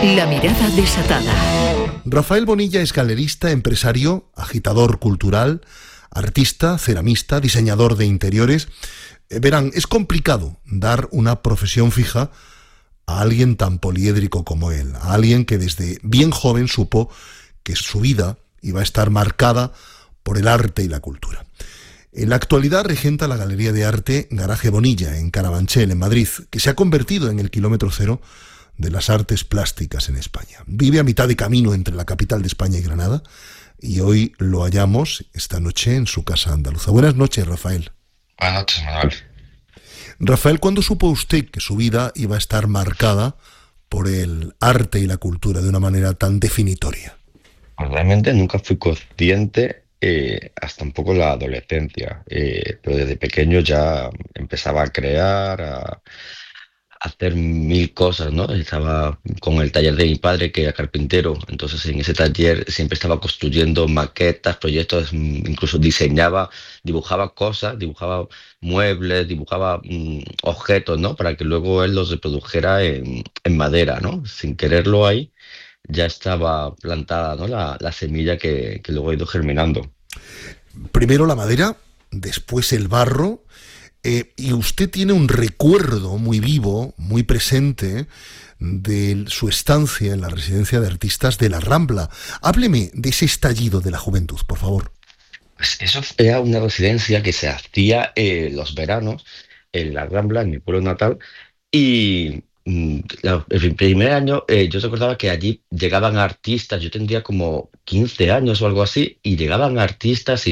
La mirada desatada. Rafael Bonilla es galerista, empresario, agitador cultural, artista, ceramista, diseñador de interiores. Verán, es complicado dar una profesión fija a alguien tan poliédrico como él, a alguien que desde bien joven supo que su vida iba a estar marcada por el arte y la cultura. En la actualidad regenta la Galería de Arte Garaje Bonilla, en Carabanchel, en Madrid, que se ha convertido en el kilómetro cero de las artes plásticas en España. Vive a mitad de camino entre la capital de España y Granada, y hoy lo hallamos esta noche en su casa andaluza. Buenas noches, Rafael. Buenas noches, Manuel. Rafael, ¿cuándo supo usted que su vida iba a estar marcada por el arte y la cultura de una manera tan definitoria? Pues realmente nunca fui consciente hasta un poco la adolescencia, pero desde pequeño ya empezaba a crear, a hacer mil cosas, ¿no? Estaba con el taller de mi padre, que era carpintero, entonces en ese taller siempre estaba construyendo maquetas, proyectos, incluso diseñaba, dibujaba cosas, dibujaba muebles, dibujaba objetos, ¿no? Para que luego él los reprodujera en madera, ¿no? Sin quererlo ahí, ya estaba plantada, ¿no? La semilla que luego ha ido germinando. Primero la madera, después el barro. Y usted tiene un recuerdo muy vivo, muy presente, de su estancia en la residencia de artistas de la Rambla. Hábleme de ese estallido de la juventud, por favor. Pues eso era una residencia que se hacía los veranos en la Rambla, en mi pueblo natal, y el primer año yo recordaba que allí llegaban artistas, yo tendría como 15 años o algo así, y llegaban artistas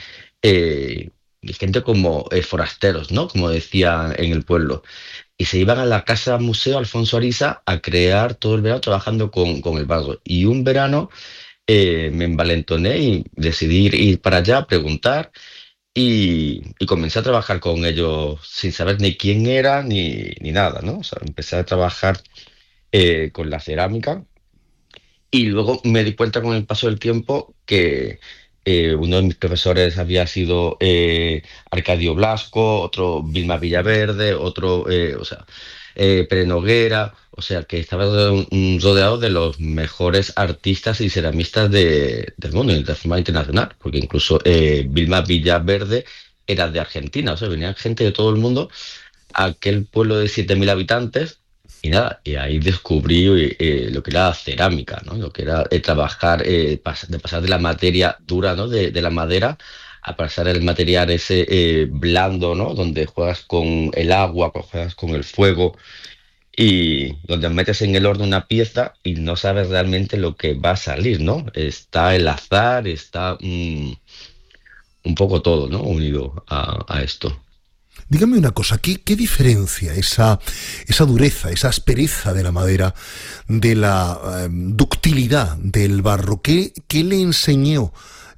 eh, y gente como forasteros, ¿no? Como decían en el pueblo. Y se iban a la casa museo Alfonso Ariza a crear todo el verano trabajando con el barro. Y un verano me envalentoné y decidí ir para allá a preguntar y comencé a trabajar con ellos sin saber ni quién era ni nada, ¿no? O sea, empecé a trabajar con la cerámica. Y luego me di cuenta con el paso del tiempo que uno de mis profesores había sido Arcadio Blasco, otro Vilma Villaverde, otro, Pere Noguera, o sea, que estaba rodeado de los mejores artistas y ceramistas del mundo, de forma internacional, porque incluso Vilma Villaverde era de Argentina, o sea, venían gente de todo el mundo a aquel pueblo de 7.000 habitantes. Y nada, y ahí descubrí lo que era la cerámica, ¿no? Lo que era trabajar, de pasar de la materia dura, ¿no? De la madera a pasar el material ese blando, ¿no? Donde juegas con el agua, juegas con el fuego y donde metes en el horno una pieza y no sabes realmente lo que va a salir, ¿no? Está el azar, está un poco todo, ¿no? Unido a esto. Dígame una cosa, ¿qué diferencia esa dureza, esa aspereza de la madera de la ductilidad del barro? ¿Qué le enseñó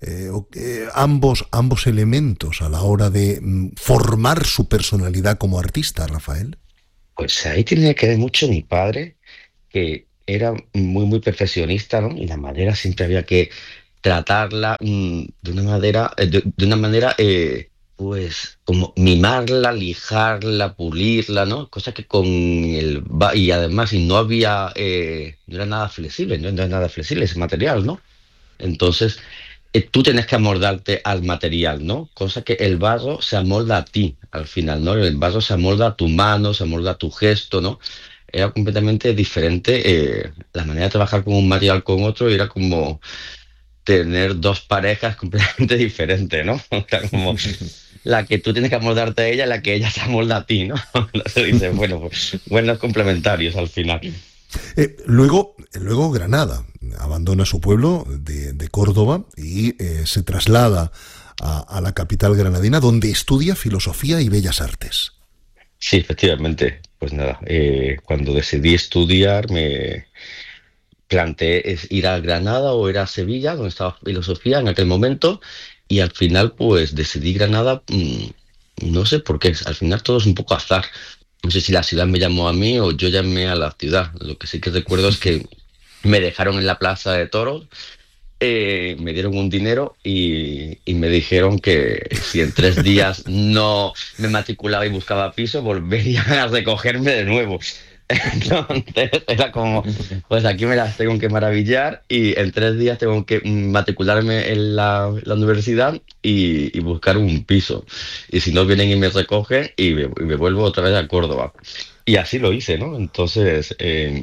ambos elementos a la hora de formar su personalidad como artista, Rafael? Pues ahí tiene que ver mucho mi padre, que era muy, muy perfeccionista, ¿no? Y la madera siempre había que tratarla de una manera, pues, como mimarla, lijarla, pulirla, ¿no? Cosa que con y además, si no había, no era nada flexible, no era nada flexible ese material, ¿no? Entonces, tú tienes que amoldarte al material, ¿no? Cosa que el barro se amolda a ti al final, ¿no? El barro se amolda a tu mano, se amolda a tu gesto, ¿no? Era completamente diferente la manera de trabajar con un material con otro, era como tener dos parejas completamente diferentes, ¿no? Era como la que tú tienes que amoldarte a ella, la que ella se amolda a ti, ¿no? Entonces dices, bueno, pues buenos complementarios al final. Luego Granada abandona su pueblo de Córdoba y se traslada a la capital granadina, donde estudia filosofía y bellas artes. Sí, efectivamente. Pues nada, cuando decidí estudiar me planteé ir a Granada o ir a Sevilla, donde estaba filosofía en aquel momento, y al final pues decidí Granada, no sé por qué, al final todo es un poco azar. No sé si la ciudad me llamó a mí o yo llamé a la ciudad. Lo que sí que recuerdo es que me dejaron en la plaza de toros, me dieron un dinero y me dijeron que si en 3 días no me matriculaba y buscaba piso, volverían a recogerme de nuevo. Entonces era como, pues aquí me las tengo que maravillar y en 3 días tengo que matricularme en la universidad y buscar un piso. Y si no, vienen y me recogen y me vuelvo otra vez a Córdoba. Y así lo hice, ¿no? Entonces,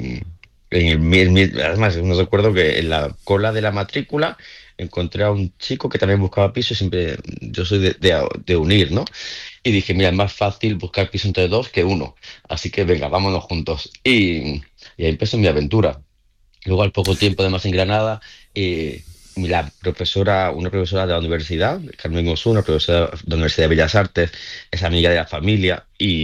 además, no recuerdo que en la cola de la matrícula encontré a un chico que también buscaba piso. Siempre, yo soy de unir, ¿no? Y dije, mira, es más fácil buscar piso entre dos que uno. Así que venga, vámonos juntos. Y ahí empezó mi aventura. Luego, al poco tiempo, además, en Granada, una profesora de la universidad, Carmen Osuna, profesora de la Universidad de Bellas Artes, es amiga de la familia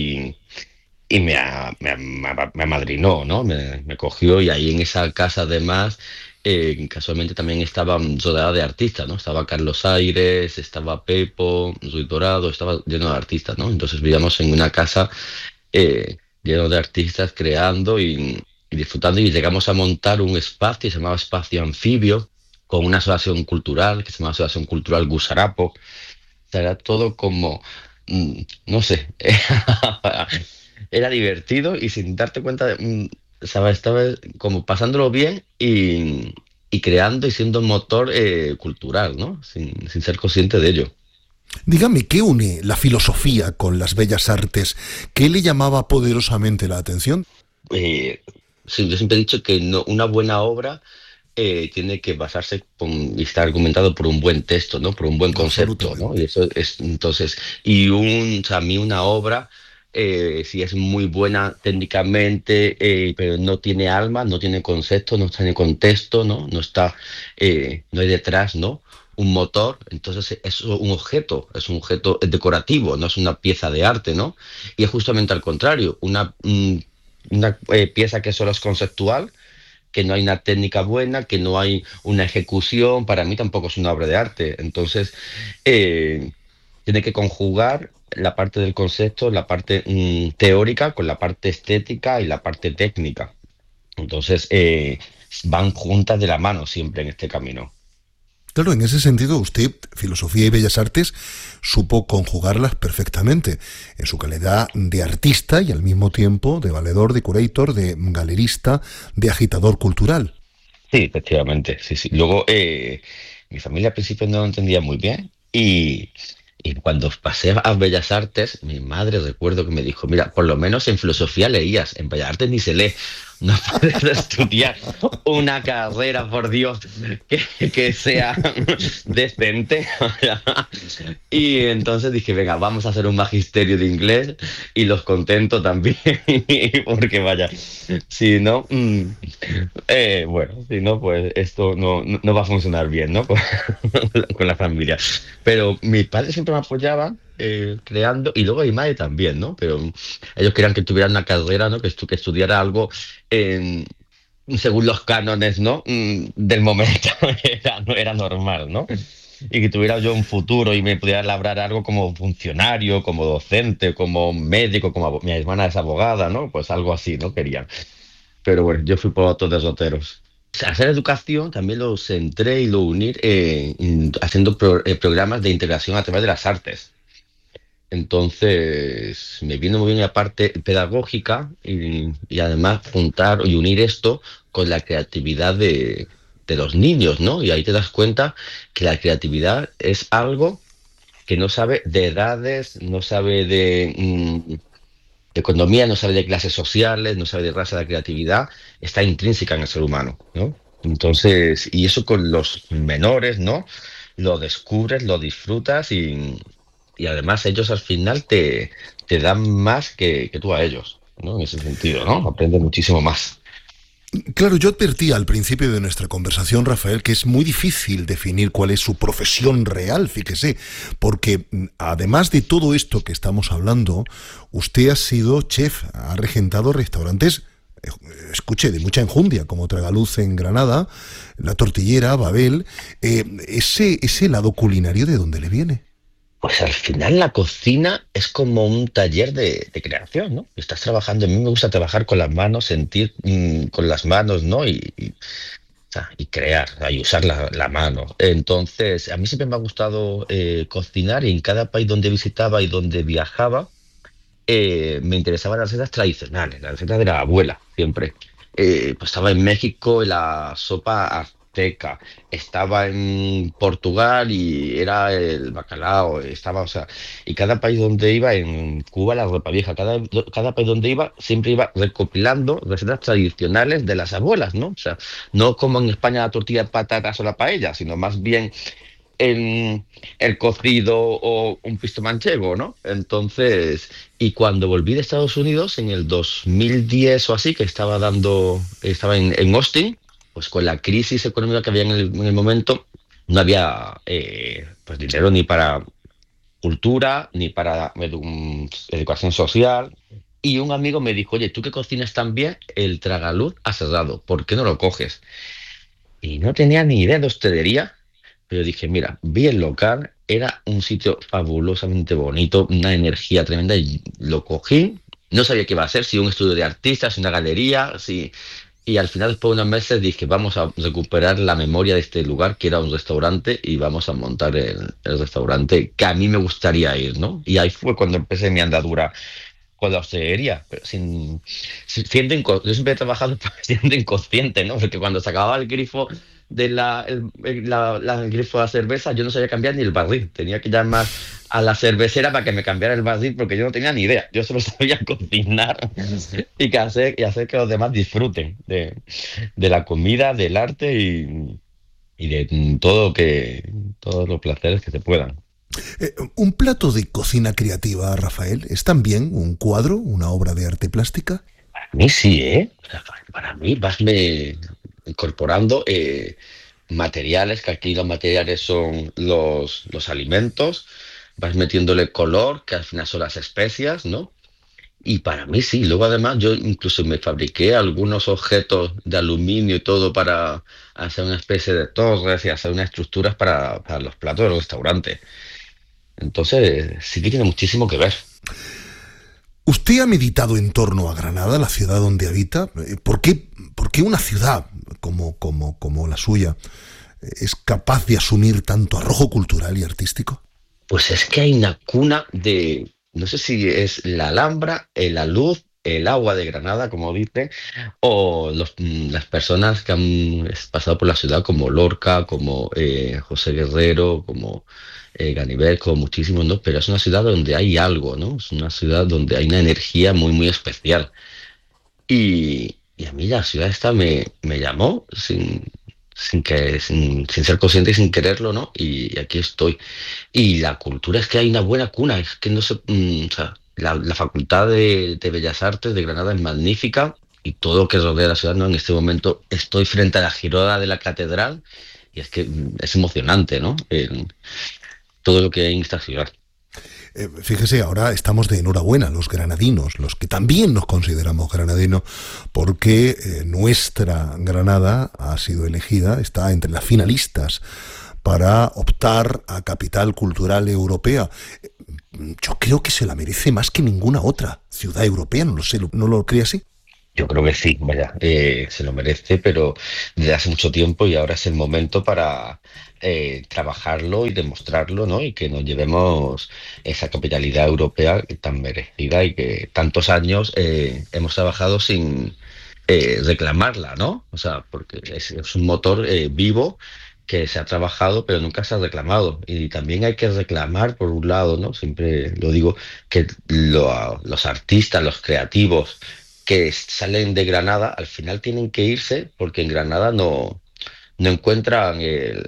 y me amadrinó, ¿no? Me cogió y ahí en esa casa, además, casualmente también estaba rodeada de artistas, ¿no? Estaba Carlos Aires, estaba Pepo, Ruiz Dorado, estaba lleno de artistas, ¿no? Entonces vivíamos en una casa lleno de artistas creando y disfrutando y llegamos a montar un espacio, se llamaba Espacio Anfibio, con una asociación cultural que se llama Asociación Cultural Gusarapo. O sea, era todo como, no sé, era divertido y sin darte cuenta, ¿sabes? Estaba como pasándolo bien y creando y siendo un motor cultural, ¿no? Sin ser consciente de ello. Dígame, ¿qué une la filosofía con las bellas artes? ¿Qué le llamaba poderosamente la atención? Eh, sí, yo siempre he dicho que una buena obra tiene que basarse y estar argumentado por un buen texto, ¿no? Por un buen concepto, ¿no? Y Absolutamente. eso es, entonces, o sea, a mí una obra, si es muy buena técnicamente, pero no tiene alma, no tiene concepto, no tiene contexto, ¿no? No hay detrás, ¿no? Un motor, entonces es un objeto decorativo, no es una pieza de arte, ¿no? Y es justamente al contrario, una pieza que solo es conceptual, que no hay una técnica buena, que no hay una ejecución, para mí tampoco es una obra de arte. Entonces, eh, tiene que conjugar la parte del concepto, la parte teórica con la parte estética y la parte técnica. Entonces, van juntas de la mano siempre en este camino. Claro, en ese sentido, usted, filosofía y bellas artes, supo conjugarlas perfectamente en su calidad de artista y al mismo tiempo de valedor, de curator, de galerista, de agitador cultural. Sí, efectivamente, sí, sí. Luego, mi familia al principio no lo entendía muy bien y cuando pasé a Bellas Artes, mi madre recuerdo que me dijo, mira, por lo menos en filosofía leías, en Bellas Artes ni se lee, no puedes estudiar una carrera, por Dios, que sea decente. Y entonces dije, venga, vamos a hacer un magisterio de inglés y los contento también, porque vaya, si no... bueno, si no, pues esto no va a funcionar bien, ¿no? Con la familia. Pero mis padres siempre me apoyaban creando, y luego mi madre también, ¿no? Pero ellos querían que tuviera una carrera, ¿no? Que estudiara algo en- según los cánones, ¿no? Del momento. No era normal, ¿no? Y que tuviera yo un futuro y me pudiera labrar algo como funcionario, como docente, como médico, como mi hermana es abogada, ¿no? Pues algo así, ¿no? Querían. Pero bueno, yo fui por otros derroteros. Hacer educación también lo centré y lo uní haciendo programas de integración a través de las artes. Entonces, me vino muy bien la parte pedagógica y además juntar y unir esto con la creatividad de los niños, ¿no? Y ahí te das cuenta que la creatividad es algo que no sabe de edades, no sabe de economía, no sabe de clases sociales, no sabe de raza, de creatividad, está intrínseca en el ser humano, ¿no? Entonces, y eso con los menores, ¿no? Lo descubres, lo disfrutas y además ellos al final te dan más que tú a ellos, ¿no? En ese sentido, ¿no? Aprendes muchísimo más. Claro, yo advertía al principio de nuestra conversación, Rafael, que es muy difícil definir cuál es su profesión real, fíjese, porque además de todo esto que estamos hablando, usted ha sido chef, ha regentado restaurantes, escuche, de mucha enjundia, como Tragaluz en Granada, La Tortillera, Babel. Ese lado culinario, ¿de dónde le viene? Pues al final la cocina es como un taller de creación, ¿no? Estás trabajando, a mí me gusta trabajar con las manos, sentir con las manos, ¿no? Sea, y crear, o sea, y usar la mano. Entonces, a mí siempre me ha gustado cocinar y en cada país donde visitaba y donde viajaba, me interesaban las recetas tradicionales, las recetas de la abuela, siempre. Pues estaba en México la sopa azteca, estaba en Portugal y era el bacalao, estaba, o sea, y cada país donde iba, en Cuba la ropa vieja, cada país donde iba, siempre iba recopilando recetas tradicionales de las abuelas, ¿no? O sea, no como en España la tortilla de patatas o la paella, sino más bien el cocido o un pisto manchego, ¿no? Entonces, y cuando volví de Estados Unidos en el 2010 o así, que estaba en Austin, pues con la crisis económica que había en el momento, no había pues dinero ni para cultura, ni para educación social. Y un amigo me dijo, oye, tú que cocinas tan bien, el tragaluz ha cerrado, ¿por qué no lo coges? Y no tenía ni idea de hostelería, pero dije, mira, vi el local, era un sitio fabulosamente bonito, una energía tremenda, y lo cogí. No sabía qué iba a ser, si un estudio de artistas, si una galería, si... Y al final, después de unos meses, dije, vamos a recuperar la memoria de este lugar, que era un restaurante, y vamos a montar el restaurante que a mí me gustaría ir, ¿no? Y ahí fue cuando empecé mi andadura con la hostelería, pero yo siempre he trabajado siendo inconsciente, ¿no? Porque cuando se acababa el grifo el grifo de la cerveza, yo no sabía cambiar ni el barril. Tenía que llamar a la cervecera para que me cambiara el barril porque yo no tenía ni idea. Yo solo sabía cocinar y hacer que los demás disfruten de la comida, del arte y de todos los placeres que se puedan. ¿Un plato de cocina creativa, Rafael, es también un cuadro, una obra de arte plástica? Para mí sí, ¿eh? O sea, para mí vasme incorporando materiales, que aquí los materiales son los alimentos, vas metiéndole color, que al final son las especias, ¿no? Y para mí sí, luego además yo incluso me fabriqué algunos objetos de aluminio y todo para hacer una especie de torres y hacer unas estructuras para los platos del restaurante. Entonces sí que tiene muchísimo que ver. ¿Usted ha meditado en torno a Granada, la ciudad donde habita? ¿Por qué una ciudad como la suya es capaz de asumir tanto arrojo cultural y artístico? Pues es que hay una cuna no sé si es la Alhambra, la luz, el agua de Granada, como dicen, o las personas que han pasado por la ciudad, como Lorca, como José Guerrero, como Ganivet, como muchísimos, ¿no? Pero es una ciudad donde hay algo, ¿no? Es una ciudad donde hay una energía muy, muy especial. Y a mí la ciudad esta me llamó sin ser consciente y sin quererlo, ¿no? Y aquí estoy. Y la cultura es que hay una buena cuna, es que no sé, o sea, la Facultad de Bellas Artes de Granada es magnífica y todo lo que rodea la ciudad, ¿no? En este momento estoy frente a la girola de la catedral y es que es emocionante, ¿no? Todo lo que hay en esta ciudad. Fíjese, ahora estamos de enhorabuena los granadinos, los que también nos consideramos granadinos, porque nuestra Granada ha sido elegida, está entre las finalistas para optar a Capital Cultural Europea. Yo creo que se la merece más que ninguna otra ciudad europea, no lo sé, ¿no lo cree así? Yo creo que sí, vaya, se lo merece, pero desde hace mucho tiempo y ahora es el momento para trabajarlo y demostrarlo, ¿no? Y que nos llevemos esa capitalidad europea tan merecida y que tantos años hemos trabajado sin reclamarla, ¿no? O sea, porque es un motor vivo que se ha trabajado pero nunca se ha reclamado. Y también hay que reclamar, por un lado, ¿no? Siempre lo digo, que los artistas, los creativos, que salen de Granada, al final tienen que irse porque en Granada no encuentran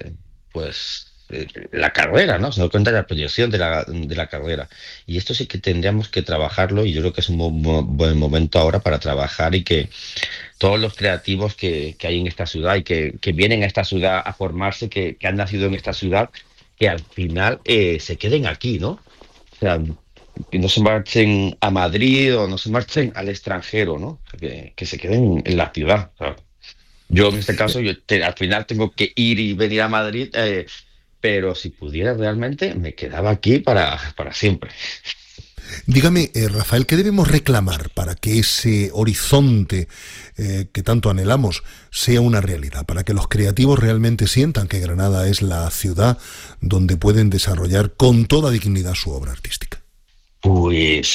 la carrera, ¿no? No encuentran la proyección de la carrera. Y esto sí que tendríamos que trabajarlo y yo creo que es un buen momento ahora para trabajar y que todos los creativos que hay en esta ciudad y que vienen a esta ciudad a formarse, que han nacido en esta ciudad, que al final se queden aquí, ¿no? O sea, que no se marchen a Madrid o no se marchen al extranjero, ¿no? Que se queden en la ciudad. O sea, yo en este caso, al final tengo que ir y venir a Madrid, pero si pudiera realmente, me quedaba aquí para siempre. Dígame, Rafael, ¿qué debemos reclamar para que ese horizonte que tanto anhelamos sea una realidad? Para que los creativos realmente sientan que Granada es la ciudad donde pueden desarrollar con toda dignidad su obra artística. Pues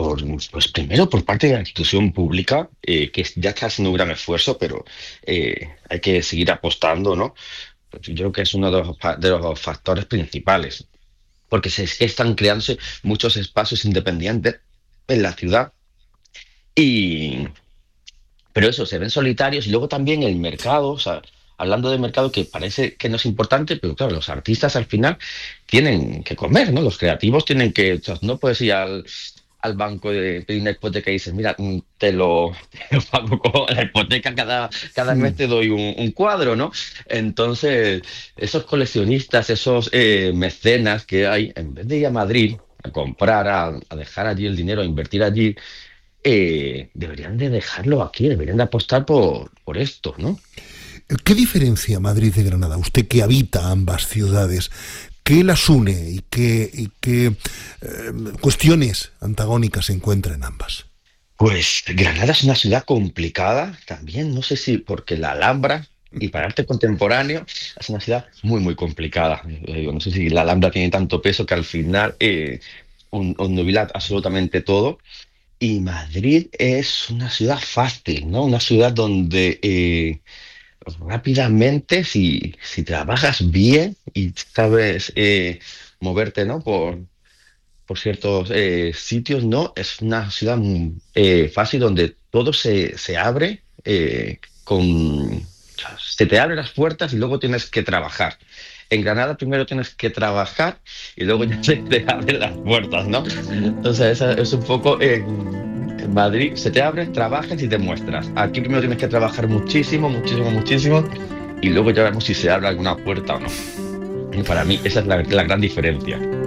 Pues primero por parte de la institución pública, que ya está haciendo un gran esfuerzo, pero hay que seguir apostando, ¿no? Pues yo creo que es uno de los factores principales, porque están creándose muchos espacios independientes en la ciudad, y, pero eso, se ven solitarios y luego también el mercado, o sea, hablando de mercado que parece que no es importante, pero claro, los artistas al final tienen que comer, ¿no? Los creativos tienen que, o sea, no puedes ir al banco de pedir una hipoteca y dices, mira, te lo pago con la hipoteca, cada mes Mm. te doy un cuadro, ¿no? Entonces, esos coleccionistas, esos mecenas que hay, en vez de ir a Madrid a comprar, a dejar allí el dinero, a invertir allí, deberían de dejarlo aquí, deberían de apostar por esto, ¿no? ¿Qué diferencia Madrid de Granada? Usted que habita ambas ciudades, ¿qué las une y qué cuestiones antagónicas se encuentra en ambas? Pues Granada es una ciudad complicada también, no sé si porque la Alhambra y para arte contemporáneo es una ciudad muy, muy complicada. No sé si la Alhambra tiene tanto peso que al final obnubila absolutamente todo. Y Madrid es una ciudad fácil, ¿no? Una ciudad donde rápidamente, si trabajas bien y sabes moverte, ¿no? Por ciertos sitios, ¿no? Es una ciudad fácil donde todo se abre o sea, se te abren las puertas y luego tienes que trabajar. En Granada primero tienes que trabajar y luego ya se te abren las puertas, ¿no? Entonces, esa es un poco en Madrid, se te abren, trabajas y te muestras. Aquí primero tienes que trabajar muchísimo, muchísimo, muchísimo y luego ya vemos si se abre alguna puerta o no. Y para mí esa es la gran diferencia.